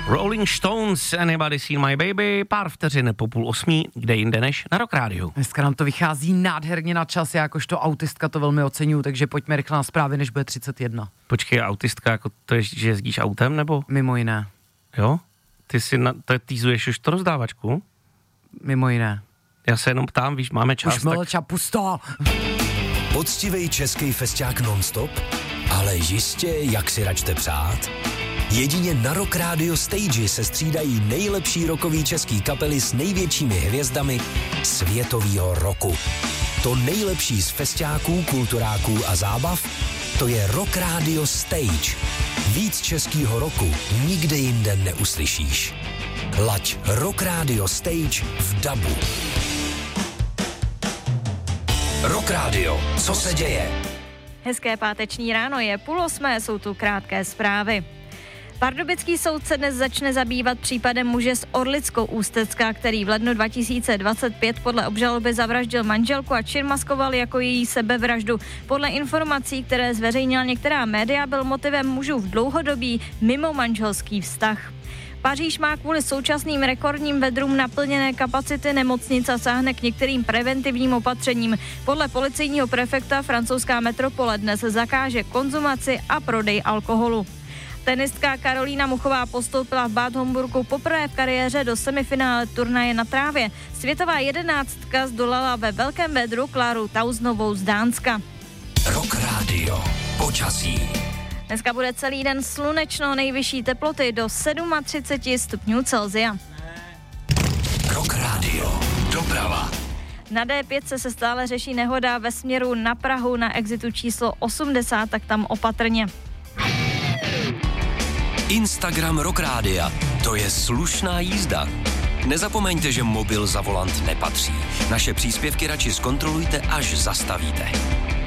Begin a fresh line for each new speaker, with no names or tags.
Rolling Stones, Anybody Seen My Baby, pár vteřin po 7:30, kde jinde než na Rock Rádiu.
Dneska nám to vychází nádherně na čas, já jakožto autistka to velmi oceňuji, takže pojďme rychle na zprávy, než bude 31.
Počkej, autistka, jako to je, že jezdíš autem, nebo?
Mimo jiné.
Jo? Ty si týzuješ už to rozdávačku?
Mimo jiné.
Já se jenom ptám, víš, máme čas.
Už mlča, pusto!
Poctivej český festiák non-stop, ale jistě, jak si račte přát. Jedině na Rock Radio Stage se střídají nejlepší rockový český kapely s největšími hvězdami světovýho roku. To nejlepší z festiáků, kulturáků a zábav, to je Rock Radio Stage. Víc českýho roku nikde jinde neuslyšíš. Laď Rock Radio Stage v dabu. Rock Radio, co se děje?
Hezké páteční ráno, je 7:30, jsou tu krátké zprávy. Pardubický soud se dnes začne zabývat případem muže z Orlicko-Ústecka, který v lednu 2025 podle obžaloby zavraždil manželku a čin maskoval jako její sebevraždu. Podle informací, které zveřejnila některá média, byl motivem mužův dlouhodobý mimomanželský vztah. Paříž má kvůli současným rekordním vedrům naplněné kapacity nemocnic a sáhne k některým preventivním opatřením. Podle policejního prefekta francouzská metropole dnes zakáže konzumaci a prodej alkoholu. Tenistka Karolína Muchová postoupila v Bad Homburgu poprvé v kariéře do semifinále turnaje na trávě. Světová 11. zdolala ve velkém vedru Kláru Tausnovou z Dánska.
Rock Radio, počasí.
Dneska bude celý den slunečno, nejvyšší teploty do 37 stupňů Celsia.
Rock Radio, doprava.
Na D5 se stále řeší nehoda ve směru na Prahu na exitu číslo 80, tak tam opatrně.
Instagram Rock Rádia, to je slušná jízda. Nezapomeňte, že mobil za volant nepatří. Naše příspěvky radši zkontrolujte, až zastavíte.